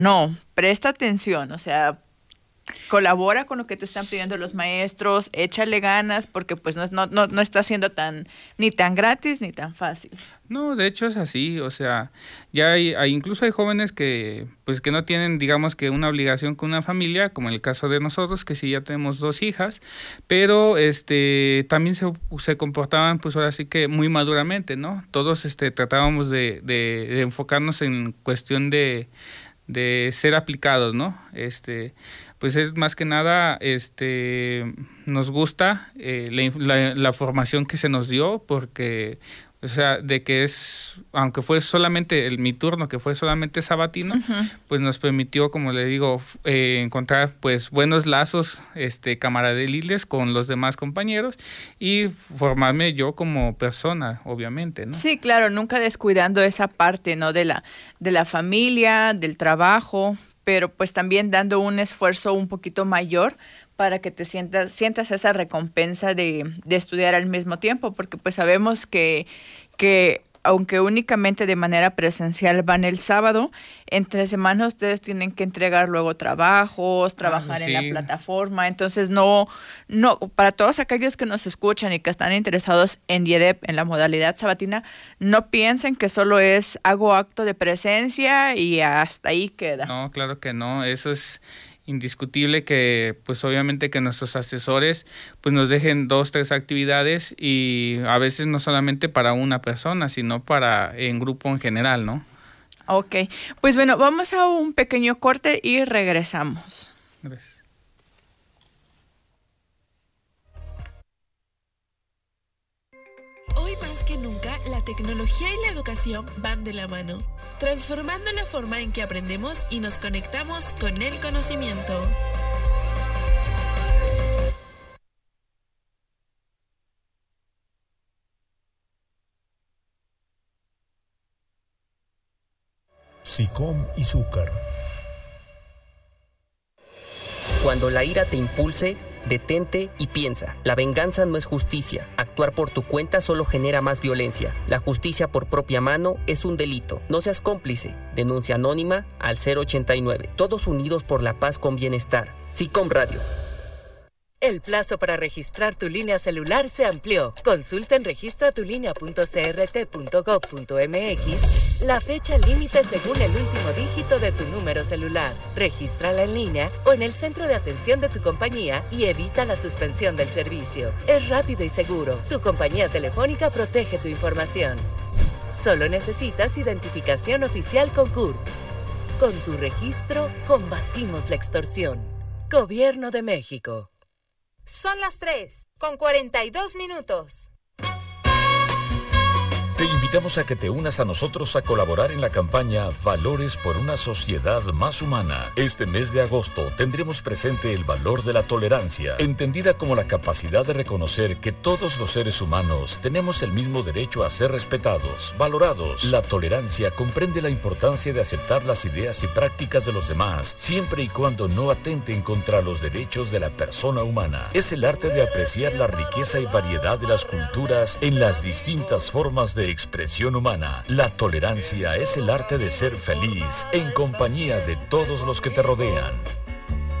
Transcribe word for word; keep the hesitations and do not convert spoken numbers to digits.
No, presta atención, o sea, colabora con lo que te están pidiendo los maestros, échale ganas, porque pues no, es- no, no, no está siendo tan, ni tan gratis ni tan fácil. No, de hecho es así, o sea, ya hay, hay- incluso hay jóvenes que pues que no tienen, digamos que una obligación con una familia, como en el caso de nosotros, que sí ya tenemos dos hijas, pero este también se, se comportaban pues ahora sí que muy maduramente, ¿no? Todos este tratábamos de, de, de enfocarnos en cuestión de, de ser aplicados, ¿no? Este, pues es más que nada, este, nos gusta eh, la, inf- la, la formación que se nos dio, porque o sea, de que es, aunque fue solamente el, mi turno, que fue solamente sabatino, Ujú. pues nos permitió, como le digo, f- eh, encontrar pues buenos lazos, este, camaradiles con los demás compañeros y formarme yo como persona, obviamente, ¿no? Sí, claro, nunca descuidando esa parte, ¿no? De la, de la familia, del trabajo, pero pues también dando un esfuerzo un poquito mayor para que te sientas, sientas esa recompensa de, de estudiar al mismo tiempo, porque pues sabemos que, que aunque únicamente de manera presencial van el sábado, entre semana ustedes tienen que entregar luego trabajos, Ah, pues trabajar en la sí. plataforma, entonces no, no, para todos aquellos que nos escuchan y que están interesados en IEDEP, en la modalidad sabatina, no piensen que solo es hago acto de presencia y hasta ahí queda. No, claro que no, eso es indiscutible que pues obviamente que nuestros asesores pues nos dejen dos, tres actividades y a veces no solamente para una persona, sino para en grupo en general, ¿no? Ok, pues bueno, vamos a un pequeño corte y regresamos. Gracias. Hoy más que nunca, la tecnología y la educación van de la mano, transformando la forma en que aprendemos y nos conectamos con el conocimiento. SICOM y Zúcar. Cuando la ira te impulse, detente y piensa. La venganza no es justicia. Actuar por tu cuenta solo genera más violencia. La justicia por propia mano es un delito. No seas cómplice. Denuncia anónima al cero ochenta y nueve. Todos unidos por la paz con bienestar. SICOM Radio. El plazo para registrar tu línea celular se amplió. Consulta en registratulinea punto c r t punto gov punto m x la fecha límite según el último dígito de tu número celular. Regístrala en línea o en el centro de atención de tu compañía y evita la suspensión del servicio. Es rápido y seguro. Tu compañía telefónica protege tu información. Solo necesitas identificación oficial con C U R P. Con tu registro, combatimos la extorsión. Gobierno de México. Son las tres, con cuarenta y dos minutos. Te invitamos a que te unas a nosotros a colaborar en la campaña Valores por una sociedad más humana. Este mes de agosto tendremos presente el valor de la tolerancia, entendida como la capacidad de reconocer que todos los seres humanos tenemos el mismo derecho a ser respetados, valorados. La tolerancia comprende la importancia de aceptar las ideas y prácticas de los demás, siempre y cuando no atenten contra los derechos de la persona humana. Es el arte de apreciar la riqueza y variedad de las culturas en las distintas formas de expresión humana. La tolerancia es el arte de ser feliz en compañía de todos los que te rodean.